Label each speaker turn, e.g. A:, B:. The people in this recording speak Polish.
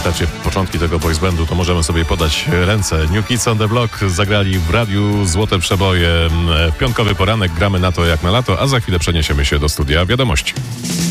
A: pamiętacie początki tego boys bandu, to możemy sobie podać ręce. New Kids on the Block zagrali w radiu Złote Przeboje. W piątkowy poranek gramy na to jak na lato, a za chwilę przeniesiemy się do studia wiadomości.